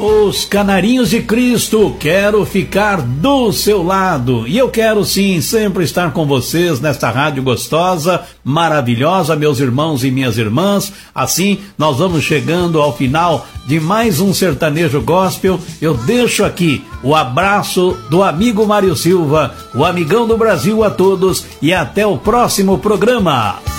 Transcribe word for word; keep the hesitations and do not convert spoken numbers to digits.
Os Canarinhos de Cristo, quero ficar do seu lado. E eu quero sim sempre estar com vocês nesta rádio gostosa, maravilhosa, meus irmãos e minhas irmãs. Assim, nós vamos chegando ao final de mais um Sertanejo Gospel. Eu deixo aqui o abraço do amigo Mário Silva, o amigão do Brasil a todos, e até o próximo programa.